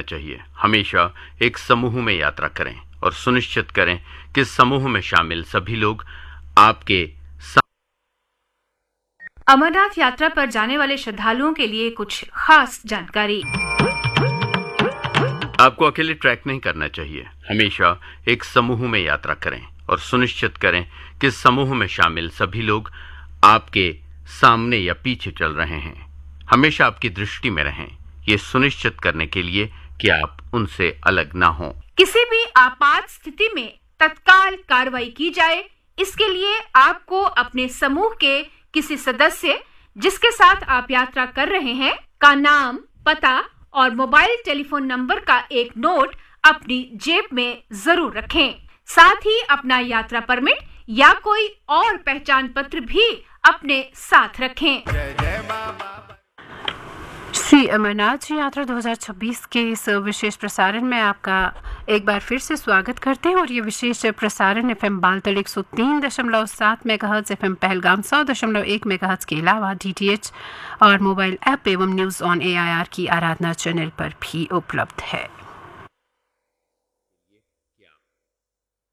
चाहिए। हमेशा एक समूह में यात्रा करें और सुनिश्चित करें कि समूह में शामिल सभी लोग आपके अमरनाथ यात्रा पर जाने वाले श्रद्धालुओं के लिए कुछ खास जानकारी। आपको अकेले ट्रैक नहीं करना चाहिए। हमेशा एक समूह में यात्रा करें और सुनिश्चित करें कि समूह में शामिल सभी लोग आपके सामने या पीछे चल रहे हैं। हमेशा आपकी दृष्टि में रहें, ये सुनिश्चित करने के लिए कि आप उनसे अलग ना हों। किसी भी आपात स्थिति में तत्काल कार्रवाई की जाए, इसके लिए आपको अपने समूह के किसी सदस्य जिसके साथ आप यात्रा कर रहे हैं का नाम, पता और मोबाइल टेलीफोन नंबर का एक नोट अपनी जेब में जरूर रखें। साथ ही अपना यात्रा परमिट या कोई और पहचान पत्र भी अपने साथ रखें। श्री अमरनाथ जी यात्रा 2026 के इस विशेष प्रसारण में आपका एक बार फिर से स्वागत करते हैं और ये विशेष प्रसारण FM Baltal 103.7 megahertz, FM Pahalgam 100.1 megahertz के अलावा DTH और मोबाइल ऐप एवं न्यूज़ ऑन AIR की आराधना चैनल पर भी उपलब्ध है।